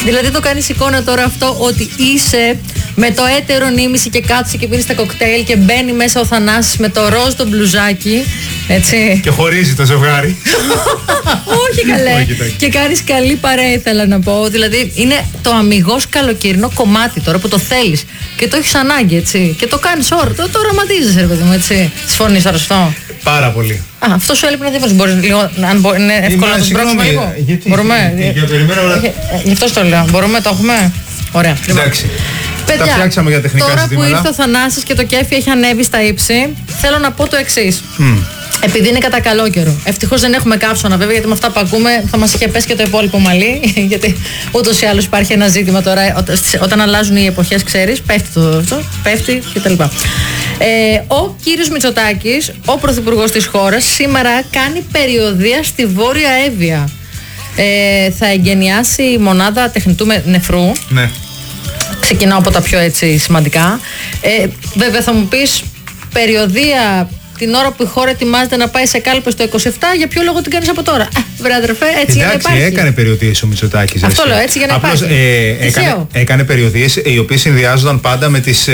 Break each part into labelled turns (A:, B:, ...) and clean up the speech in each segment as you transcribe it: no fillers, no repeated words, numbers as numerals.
A: Δηλαδή το κάνεις εικόνα τώρα αυτό ότι είσαι με το έτερο νήμιση και κάτσε και πίνεις τα κοκτέιλ και μπαίνει μέσα ο Θανάσης με το ροζ το μπλουζάκι. Έτσι.
B: Και χωρίζει το ζευγάρι.
A: Όχι καλέ. Και κάνεις καλή παρέα, ήθελα να πω. Δηλαδή είναι το αμιγώς καλοκαιρινό κομμάτι τώρα που το θέλεις και το έχεις ανάγκη, έτσι. Και το κάνεις ώρα. Το οραματίζεσαι, ρε παιδί μου, έτσι. Συμφωνείς τώρα αυτό?
B: Πάρα πολύ.
A: Αυτό σου έλειπε να δει. Μπορείς λίγο, αν είναι εύκολο να το σπρώξουμε λίγο. Μπορούμε. Γι' αυτό το λέω. Μπορούμε, το έχουμε. Ωραία.
B: Εντάξει.
A: Παιδιά,
B: τα φτιάξαμε για τεχνικά
A: τώρα
B: ζητήματα.
A: Που ήρθε ο Θανάσης και το κέφι έχει ανέβει στα ύψη, θέλω να πω το εξής. Επειδή είναι κατά καλό καιρό. Ευτυχώς δεν έχουμε καύσωνα, βέβαια, γιατί με αυτά που ακούμε θα μας είχε πέσει και το υπόλοιπο μαλλί. Γιατί ούτως ή άλλως υπάρχει ένα ζήτημα τώρα. Όταν αλλάζουν οι εποχές, ξέρεις, πέφτει αυτό, πέφτει κτλ. Ο κύριος Μητσοτάκης, ο πρωθυπουργός της χώρας, σήμερα κάνει περιοδεία στη Βόρεια Εύβοια. Θα εγκαινιάσει μονάδα τεχνητού νεφρού.
B: Ναι.
A: Ξεκινάω από τα πιο έτσι σημαντικά. Βέβαια θα μου πεις, περιοδεία την ώρα που η χώρα ετοιμάζεται να πάει σε κάλπες το 27, για ποιο λόγο την κάνεις από τώρα? Βρε αδερφέ, έτσι για να υπάρχει.
B: Εντάξει, έκανε περιοδίες ο Μητσοτάκης.
A: Αυτό λέω, έτσι για να υπάρχει.
B: Έκανε περιοδίες οι οποίες συνδυάζονταν πάντα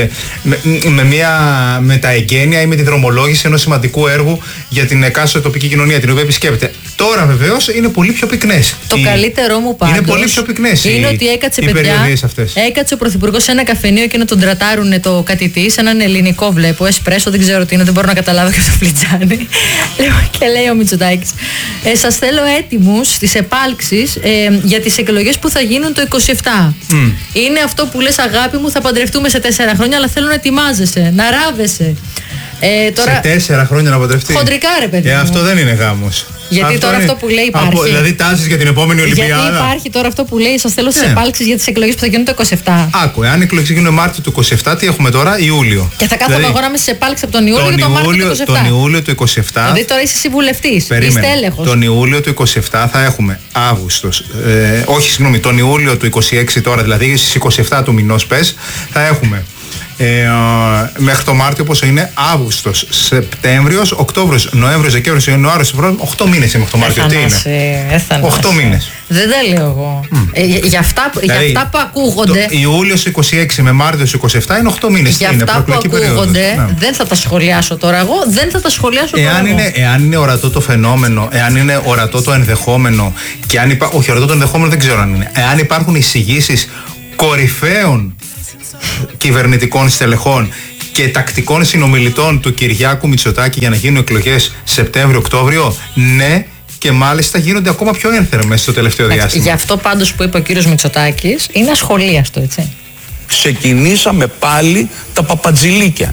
B: με τα εγγένεια ή με τη δρομολόγηση ενός σημαντικού έργου για την εκάστοτε τοπική κοινωνία, την οποία επισκέπτεται. Τώρα βεβαίως είναι πολύ πιο πυκνές.
A: Το καλύτερό μου πάντως
B: είναι πολύ πιο πυκνές
A: είναι ότι έκατσε,
B: οι περιοδίες αυτές.
A: Έκατσε ο πρωθυπουργός σε ένα καφενείο και να τον τρατάρουνε το κατητή, σε έναν ελληνικό βλέπω, εσπρέσο, δεν ξέρω τι είναι, δεν μπορώ να καταλάβω και το φλιτζάνι. Και λέει ο Μητσοτάκης, σας θέλω έτοιμους στις επάλξεις για τις εκλογές που θα γίνουν το 27. Είναι αυτό που λες, αγάπη μου, θα παντρευτούμε σε 4 χρόνια, αλλά θέλω να ετοιμάζεσαι, να ράβεσαι. Τώρα,
B: σε 4 χρόνια να παντρευτεί.
A: Χοντρικά, ρε παιδί.
B: Αυτό δεν είναι γάμος.
A: Γιατί αυτό τώρα είναι, αυτό που λέει υπάρχει.
B: Δηλαδή τάσεις για την επόμενη Ολυμπιάδα.
A: Γιατί υπάρχει τώρα αυτό που λέει, σας θέλω στις επάλξεις για τις εκλογές που θα γίνουν το 27.
B: Άκου, εάν οι εκλογές γίνουν Μάρτιο του 27, τι έχουμε τώρα? Ιούλιο.
A: Και θα κάθομαι εγώ να είμαι στις επάλξεις από τον Ιούλιο και τον Μάρτιο του 27.
B: Τον Ιούλιο του 27.
A: Δηλαδή τώρα είσαι εσύ βουλευτής. Είστε έλεγχος.
B: Τον Ιούλιο του 27 θα έχουμε Αύγουστος. Όχι, συγγνώμη, τον Ιούλιο του 26 τώρα, δηλαδή στις 27 του μηνός πες, θα έχουμε. Μέχρι το Μάρτιο πόσο είναι? Αύγουστος, Σεπτέμβριος, Οκτώβριος, Νοέμβριος, Δεκέμβριος, Ιανουάριος, Φεβρουάριος. 8 μήνες μέχρι το Μάρτιο. Τι είναι? 8 μήνες.
A: Δεν τα λέω εγώ. Για αυτά που ακούγονται.
B: Ιούλιος 26 με Μάρτιος 27 είναι 8 μήνες.
A: Για αυτά που ακούγονται δεν θα τα σχολιάσω τώρα εγώ. Δεν θα τα σχολιάσω τώρα.
B: Εάν είναι ορατό το φαινόμενο, εάν είναι ορατό το ενδεχόμενο και αν υπάρχει. Όχι, ορατό το ενδεχόμενο δεν ξέρω αν είναι. Εάν υπάρχουν εισηγήσεις κορυφαίων κυβερνητικών στελεχών και τακτικών συνομιλητών του Κυριάκου Μητσοτάκη για να γίνουν εκλογές Σεπτέμβριο-Οκτώβριο, ναι, και μάλιστα γίνονται ακόμα πιο ένθερμες στο τελευταίο διάστημα.
A: Γι' αυτό πάντως που είπε ο κύριος Μητσοτάκης είναι ασχολίαστο, έτσι.
C: Ξεκινήσαμε πάλι τα παπατζηλίκια.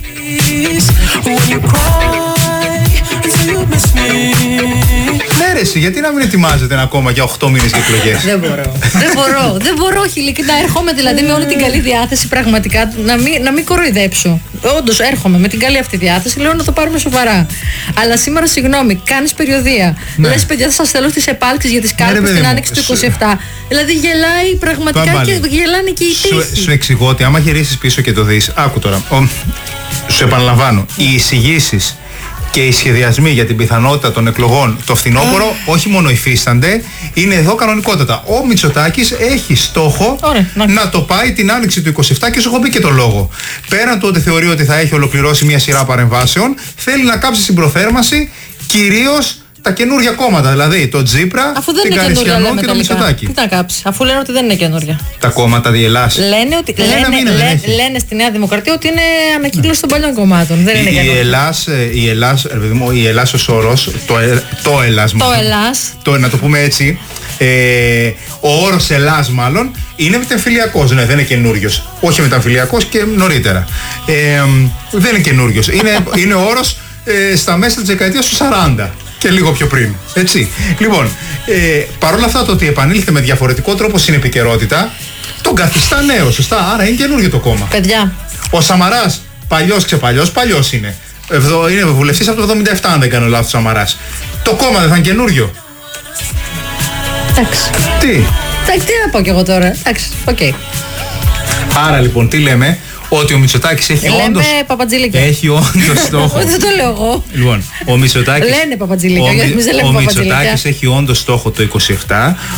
B: Ναι ρε εσύ, γιατί να μην ετοιμάζετε ακόμα για 8 μήνες για εκλογές?
A: Δεν μπορώ, όχι ειλικρινά. Έρχομαι δηλαδή με όλη την καλή διάθεση πραγματικά να μην κοροϊδέψω. Όντως έρχομαι με την καλή αυτή διάθεση, λέω να το πάρουμε σοβαρά. Αλλά σήμερα, συγγνώμη, κάνεις περιοδεία. Ναι. Λες, παιδιά, θα σας θέλω στις επάλξεις για τις κάλπες στην άνοιξη του 27. Δηλαδή γελάει πραγματικά και γελάνε και οι τύχοι.
B: Σου εξηγώ ότι άμα γυρίσεις πίσω και το δεις, άκου τώρα, σου επαναλαμβάνω, οι εισηγήσεις και οι σχεδιασμοί για την πιθανότητα των εκλογών το φθινόπωρο όχι μόνο υφίστανται, είναι εδώ κανονικότατα. Ο Μητσοτάκης έχει στόχο να το πάει την άνοιξη του 27 και σου έχω πει και το λόγο. Πέραν του ότι θεωρεί ότι θα έχει ολοκληρώσει μια σειρά παρεμβάσεων, θέλει να κάψει στην προθέρμανση κυρίως τα καινούργια κόμματα, δηλαδή το Τζίπρα, την Καρισιανό και το Μητσοτάκη.
A: Τι να κάψει, αφού λένε ότι δεν είναι καινούργια.
B: Τα κόμματα διελάς.
A: Λένε στη Νέα Δημοκρατία ότι είναι ανακύκλωση των παλιών κομμάτων. Δεν είναι καινούργια.
B: Η Ελλάς ως όρος, το Ελλάς. Να το πούμε έτσι. Ο όρος Ελλάς μάλλον είναι μεταμφιλιακός, ναι, δεν είναι καινούριος. Όχι μεταμφιλιακός και νωρίτερα. Δεν είναι καινούριος. Είναι ο όρος στα μέσα της δεκαετίας του 40 και λίγο πιο πριν. Έτσι. Λοιπόν, παρόλα αυτά το ότι επανήλθε με διαφορετικό τρόπο στην επικαιρότητα, τον καθιστά νέο, σωστά. Άρα είναι καινούργιο το κόμμα.
A: Παιδιά.
B: Ο Σαμαράς, παλιός είναι. Είναι βουλευτής από το 77, αν δεν κάνω λάθος, ο Σαμαράς. Το κόμμα δεν θα είναι καινούργιο?
A: Εντάξει.
B: Τι
A: να πω κι εγώ τώρα. Εντάξει, οκ.
B: Άρα λοιπόν, τι λέμε? Ότι ο Μητσοτάκης έχει όντως.
A: Λέμε παπατζηλίκια.
B: Έχει όντως στόχο.
A: Δεν το λέω εγώ.
B: Λοιπόν, ο Μητσοτάκης.
A: Λένε παπατζηλίκια.
B: Ο Μητσοτάκης έχει όντως στόχο το 27.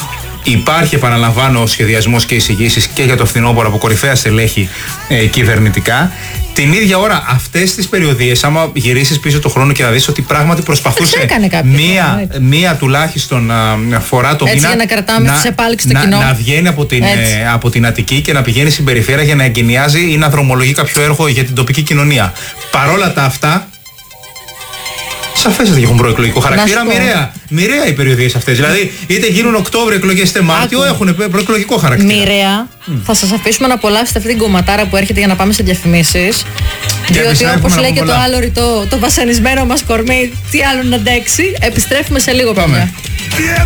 B: Υπάρχει, επαναλαμβάνω, ο σχεδιασμός και εισηγήσεις και για το φθινόπωρο από κορυφαία στελέχη κυβερνητικά. Την ίδια ώρα, αυτές τις περιοδίες, άμα γυρίσεις πίσω το χρόνο και να δεις ότι πράγματι προσπαθούσε μία τουλάχιστον φορά το μήνα
A: για να κρατάμε τις επάλξεις στο κοινό.
B: Να βγαίνει από την Αττική και να πηγαίνει στην περιφέρεια για να εγκαινιάζει ή να δρομολογεί κάποιο έργο για την τοπική κοινωνία. Παρόλα τα αυτά, σαφέστατα έχουν προεκλογικό χαρακτήρα. Μοιραία οι περιοδίες αυτές. Δηλαδή, είτε γίνουν Οκτώβριο εκλογές είτε Μάρτιο, έχουν προεκλογικό χαρακτήρα.
A: Μοιραία. Θα σας αφήσουμε να απολαύσετε αυτή την κομματάρα που έρχεται για να πάμε σε διαφημίσεις. Διότι όπως λέει και το άλλο ρητό, το βασανισμένο μας κορμί, τι άλλο να αντέξει. Επιστρέφουμε σε λίγο, παιδιά.